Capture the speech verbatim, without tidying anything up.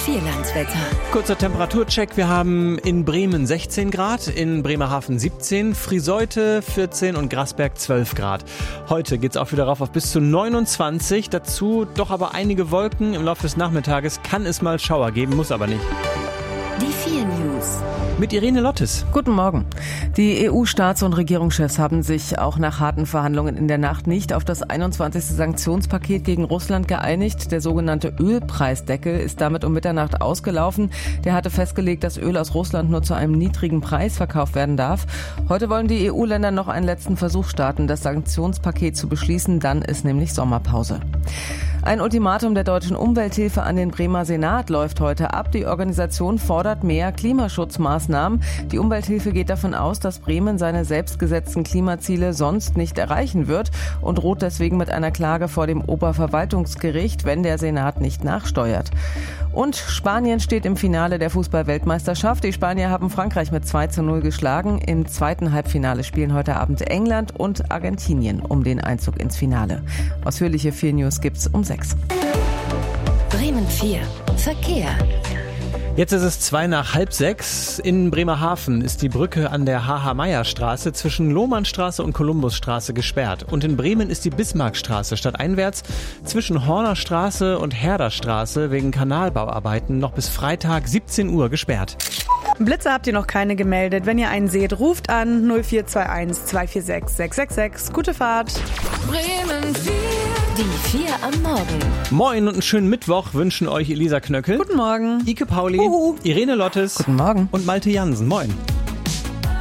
Vierlandswetter. Kurzer Temperaturcheck. Wir haben in Bremen sechzehn Grad, in Bremerhaven siebzehn, Friseute vierzehn und Grasberg zwölf Grad. Heute geht's auch wieder rauf auf bis zu neunundzwanzig. Dazu doch aber einige Wolken. Im Laufe des Nachmittages kann es mal Schauer geben, muss aber nicht. Die vier News. Mit Irene Lottes. Guten Morgen. Die E U-Staats- und Regierungschefs haben sich auch nach harten Verhandlungen in der Nacht nicht auf das einundzwanzigste Sanktionspaket gegen Russland geeinigt. Der sogenannte Ölpreisdeckel ist damit um Mitternacht ausgelaufen. Der hatte festgelegt, dass Öl aus Russland nur zu einem niedrigen Preis verkauft werden darf. Heute wollen die E U-Länder noch einen letzten Versuch starten, das Sanktionspaket zu beschließen. Dann ist nämlich Sommerpause. Ein Ultimatum der deutschen Umwelthilfe an den Bremer Senat läuft heute ab. Die Organisation fordert mehr Klimaschutzmaßnahmen. Die Umwelthilfe geht davon aus, dass Bremen seine selbstgesetzten Klimaziele sonst nicht erreichen wird und droht deswegen mit einer Klage vor dem Oberverwaltungsgericht, wenn der Senat nicht nachsteuert. Und Spanien steht im Finale der Fußball-Weltmeisterschaft. Die Spanier haben Frankreich mit zwei zu null geschlagen. Im zweiten Halbfinale spielen heute Abend England und Argentinien um den Einzug ins Finale. Ausführliche vier News gibt's um sechs. Bremen vier. Verkehr. Jetzt ist es zwei nach halb sechs. In Bremerhaven ist die Brücke an der H H-Meyer-Straße zwischen Lohmannstraße und Kolumbusstraße gesperrt. Und in Bremen ist die Bismarckstraße stadteinwärts zwischen Hornerstraße und Herderstraße wegen Kanalbauarbeiten noch bis Freitag siebzehn Uhr gesperrt. Blitze habt ihr noch keine gemeldet. Wenn ihr einen seht, ruft an null vier zwei eins zwei vier sechs sechs sechs sechs. Gute Fahrt. Bremen vier. Die vier am Morgen. Moin und einen schönen Mittwoch wünschen euch Elisa Knöckel. Guten Morgen. Ike Pauli. Uhu. Irene Lottes. Guten Morgen. Und Malte Jansen. Moin.